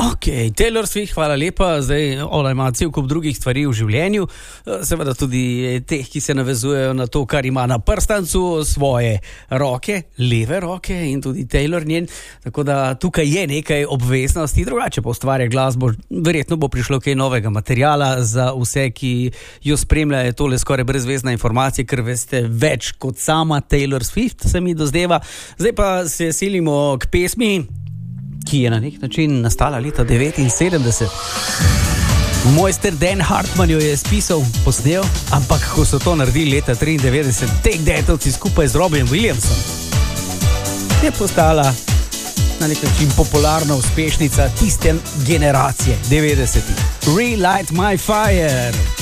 Ok, Taylor Swift, hvala lepa. Zdaj, ona ima cel kup drugih stvari v življenju, seveda tudi teh, ki se navezujejo na to, kar ima na prstancu, svoje roke, leve roke in tudi Taylor njen, tako da tukaj je nekaj obveznosti, drugače pa ustvarja glasbo, verjetno bo prišlo kaj novega materiala za vse, ki jo spremljajo, tole skoraj brezvezna informacija, ker veste več kot sama Taylor Swift, se mi dozdeva. Zdaj pa se selimo k pesmi, ki je na nek način nastala leta 79. Mojster Dan Hartman jo je spisal, posnel, ampak ko so to naredili leta 93, Take That skupaj z Robin Williamsom, je postala na nek način popularna uspešnica tiste generacije 90. Relight My Fire.